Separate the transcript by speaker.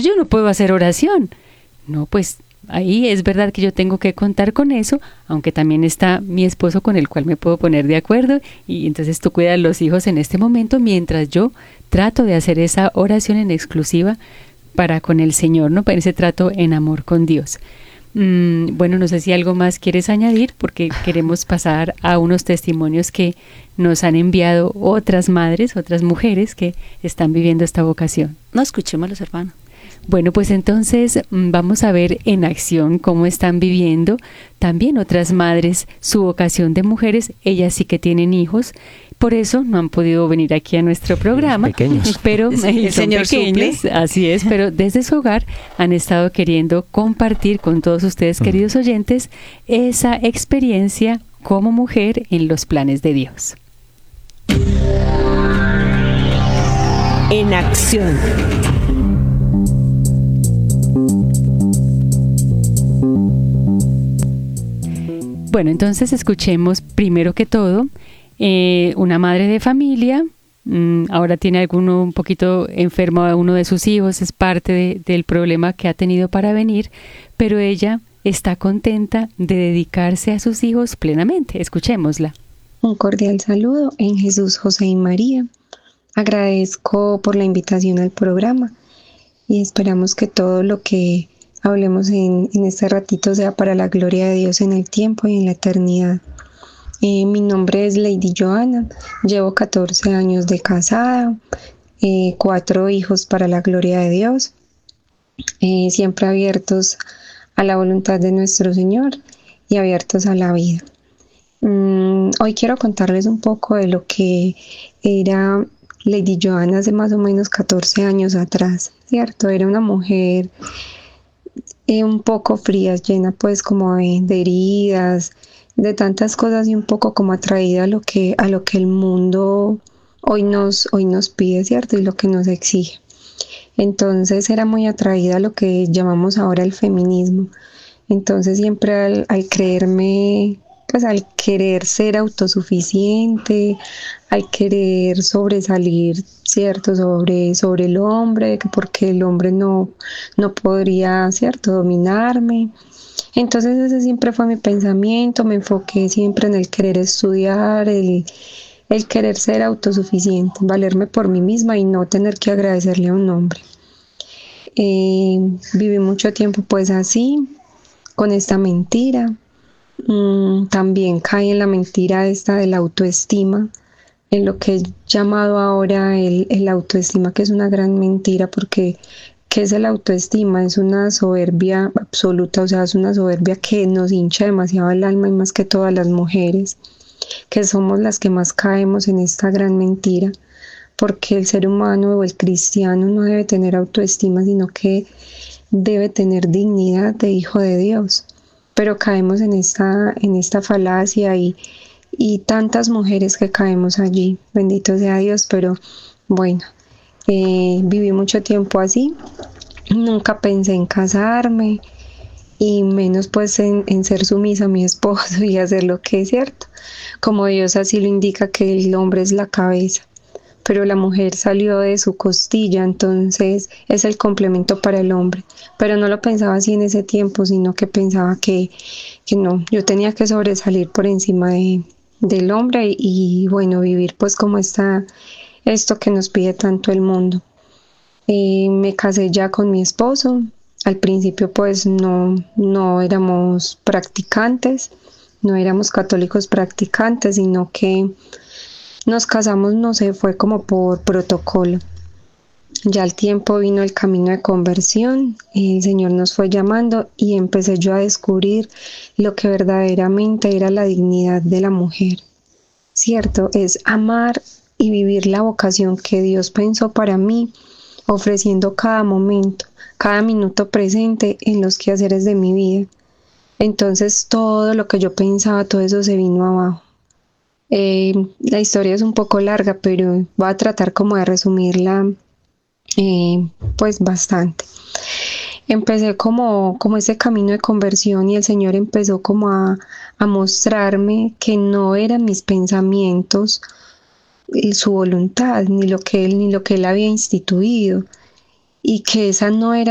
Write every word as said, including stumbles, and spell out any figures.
Speaker 1: pues yo no puedo hacer oración. No, pues ahí es verdad que yo tengo que contar con eso, aunque también está mi esposo con el cual me puedo poner de acuerdo, y entonces tú cuidas los hijos en este momento mientras yo trato de hacer esa oración en exclusiva para con el Señor, ¿no? Para ese trato en amor con Dios. Mm, bueno, no sé si algo más quieres añadir, porque queremos pasar a unos testimonios que nos han enviado otras madres, otras mujeres que están viviendo esta vocación.
Speaker 2: No, escuchémoslos, hermano.
Speaker 1: Bueno, pues entonces vamos a ver en acción cómo están viviendo también otras madres su vocación de mujeres. Ellas sí que tienen hijos, por eso no han podido venir aquí a nuestro programa.
Speaker 3: Pequeños.
Speaker 1: Pero
Speaker 2: el
Speaker 1: son
Speaker 2: Señor
Speaker 1: pequeños,
Speaker 2: suple.
Speaker 1: así es, pero desde su hogar han estado queriendo compartir con todos ustedes, queridos oyentes, esa experiencia como mujer en los planes de Dios.
Speaker 4: En acción.
Speaker 1: Bueno, entonces escuchemos primero que todo, eh, una madre de familia, mmm, ahora tiene alguno un poquito enfermo a uno de sus hijos, es parte de, del problema que ha tenido para venir, pero ella está contenta de dedicarse a sus hijos plenamente. Escuchémosla.
Speaker 5: Un cordial saludo en Jesús, José y María. Agradezco por la invitación al programa y esperamos que todo lo que hablemos en, en este ratito sea para la gloria de Dios en el tiempo y en la eternidad. Eh, mi nombre es Lady Joana, llevo catorce años de casada, eh, cuatro hijos para la gloria de Dios, eh, siempre abiertos a la voluntad de nuestro Señor y abiertos a la vida. Mm, hoy quiero contarles un poco de lo que era Lady Joana hace más o menos catorce años atrás, ¿cierto? Era una mujer Eh, un poco frías, llena pues como de, de heridas, de tantas cosas y un poco como atraída a lo que, a lo que el mundo hoy nos, hoy nos pide, ¿cierto? Y lo que nos exige. Entonces era muy atraída a lo que llamamos ahora el feminismo. Entonces siempre al, al creerme, pues al querer ser autosuficiente, al querer sobresalir, cierto, sobre, sobre el hombre, que porque el hombre no, no podría, cierto, dominarme. Entonces ese siempre fue mi pensamiento, me enfoqué siempre en el querer estudiar, el, el querer ser autosuficiente, valerme por mí misma y no tener que agradecerle a un hombre. Eh, viví mucho tiempo pues así, con esta mentira. Mm, también caí en la mentira esta de la autoestima, en lo que es llamado ahora el, el autoestima, que es una gran mentira, porque ¿qué es el autoestima? Es una soberbia absoluta, o sea, es una soberbia que nos hincha demasiado el alma y más que todas las mujeres, que somos las que más caemos en esta gran mentira, porque el ser humano o el cristiano no debe tener autoestima, sino que debe tener dignidad de hijo de Dios. Pero caemos en esta, en esta falacia y, y tantas mujeres que caemos allí, bendito sea Dios, pero bueno, eh, viví mucho tiempo así, nunca pensé en casarme y menos pues en, en ser sumisa a mi esposo y hacer lo que es cierto, como Dios así lo indica, que el hombre es la cabeza, pero la mujer salió de su costilla, entonces es el complemento para el hombre. Pero no lo pensaba así en ese tiempo, sino que pensaba que, que no, yo tenía que sobresalir por encima de, del hombre y, y bueno, vivir pues como está esto que nos pide tanto el mundo. Eh, me casé ya con mi esposo, al principio pues no, no éramos practicantes, no éramos católicos practicantes, sino que nos casamos, no sé, fue como por protocolo. Ya al tiempo vino el camino de conversión, el Señor nos fue llamando y empecé yo a descubrir lo que verdaderamente era la dignidad de la mujer. Cierto, es amar y vivir la vocación que Dios pensó para mí, ofreciendo cada momento, cada minuto presente en los quehaceres de mi vida. Entonces todo lo que yo pensaba, todo eso se vino abajo. Eh, la historia es un poco larga, pero voy a tratar como de resumirla eh, pues bastante. Empecé como, como ese camino de conversión y el Señor empezó como a, a mostrarme que no eran mis pensamientos su voluntad, ni lo que Él, ni lo que Él había instituido, y que esa no era